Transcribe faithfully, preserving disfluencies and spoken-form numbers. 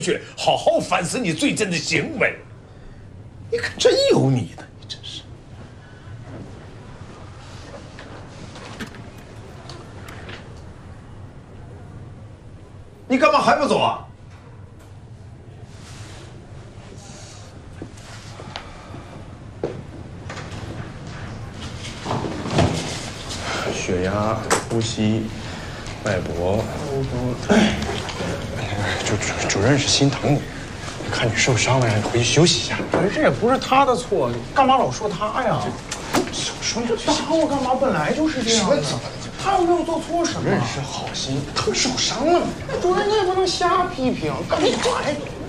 去，好好反思你最近的行为。你可真有你的，你真是。你干嘛还不走啊？ 血压、呼吸、脉搏，都……主主主任是心疼你，看你受伤了，让你回去休息一下。 可是这也不是他的错，你干嘛老说他呀？ 受伤这打我干嘛？本来就是这样的。他又没有做错什么。 主任是好心，他受伤了。 主任你也不能瞎批评，干嘛呀？